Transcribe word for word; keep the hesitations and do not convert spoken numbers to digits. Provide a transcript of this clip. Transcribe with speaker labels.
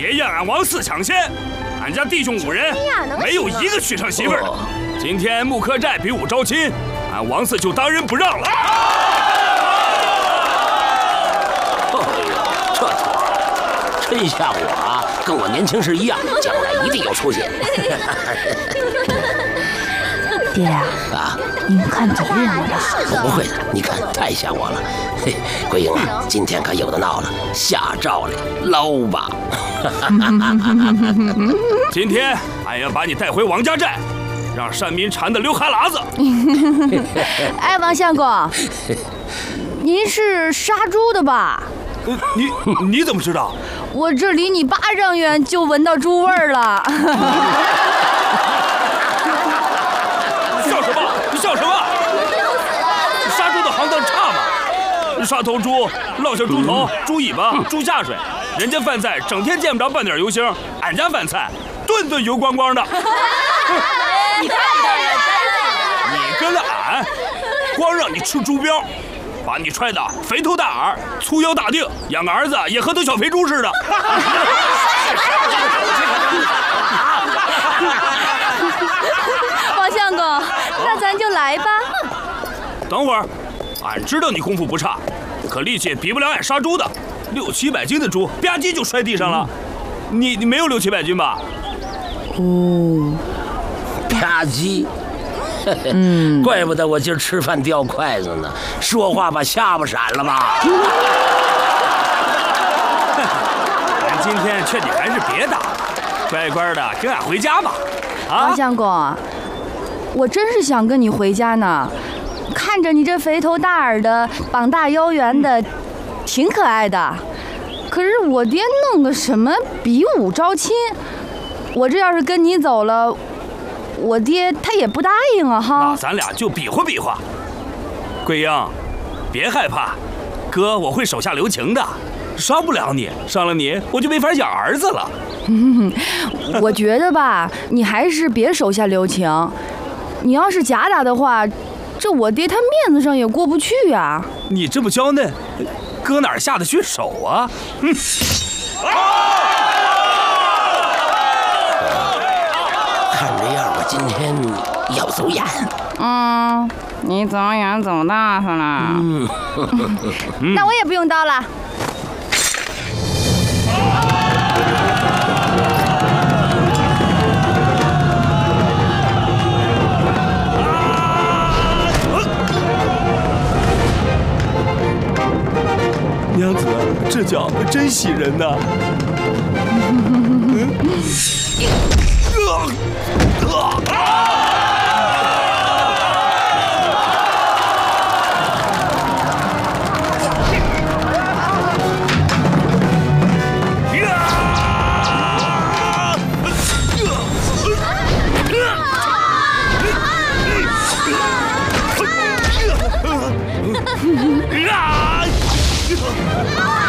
Speaker 1: 别验俺王四抢先，俺家弟兄五人没有一个娶上媳妇儿的。今天木刻寨比武招亲，俺王四就当仁不让了。
Speaker 2: 哎呦，这头真像我啊，跟我年轻时一样，将来一定有出息。
Speaker 3: 爹呀，
Speaker 2: 啊，
Speaker 3: 您看走眼了吧？
Speaker 2: 不会的，你看太像我了。嘿，桂英啊，今天可有的闹了，下诏来捞吧。
Speaker 1: 今天俺要把你带回王家寨，让单民馋得流哈喇子。
Speaker 3: 哎，王相公，您是杀猪的吧？
Speaker 1: 呃、你你怎么知道？
Speaker 3: 我这离你八丈远就闻到猪味儿了。
Speaker 1: 笑什么？你笑什么？杀猪的行当差吗？杀头猪，落下猪头、猪尾巴、猪下水，人家饭菜整天见不着半点油星，俺家饭菜顿顿油光光的。
Speaker 3: 你看
Speaker 1: 你跟了俺，光让你吃猪膘，把你踹得肥头大耳、粗腰大腚，养个儿子也和头小肥猪似的。
Speaker 3: 王相公，那咱就来吧。
Speaker 1: 等会儿，俺知道你功夫不差，可力气比不了俺杀猪的，六七百斤的猪吧唧就摔地上了。你你没有六七百斤吧？
Speaker 3: 哦，
Speaker 2: 吧唧。嗯，怪不得我今儿吃饭掉筷子呢，说话把下巴闪了吧？
Speaker 1: 俺今天劝你还是别打，乖乖的跟俺回家吧。啊，
Speaker 3: 王相公，我真是想跟你回家呢。看着你这肥头大耳的、膀大腰圆的，挺可爱的。可是我爹弄个什么比武招亲，我这要是跟你走了，我爹他也不答应啊哈。
Speaker 1: 那咱俩就比划比划。桂英，别害怕，哥我会手下留情的，伤不了你，伤了你我就没法养儿子了。
Speaker 3: 我觉得吧，你还是别手下留情。你要是假打的话，这我爹他面子上也过不去啊。
Speaker 1: 你这么娇嫩，哥哪下得去手啊？嗯。
Speaker 2: 看这样，我今天要走眼。
Speaker 3: 嗯，你走眼走大发了。嗯，那我也不用刀了。
Speaker 1: 娘子，这脚真喜人呐！啊！